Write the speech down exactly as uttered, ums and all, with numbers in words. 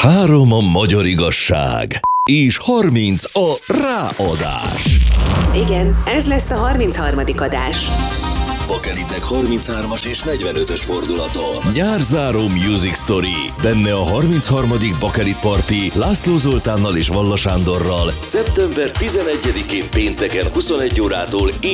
Három a magyar igazság, és harminc a ráadás. Igen, ez lesz a harmincharmadik adás. Bakelitek harminchármas és negyvenötös fordulata. Nyárzáró Music Story. Benne a harmincharmadik Bakelit Party László Zoltánnal és Valla Sándorral szeptember tizenegyedikén pénteken huszonegy órától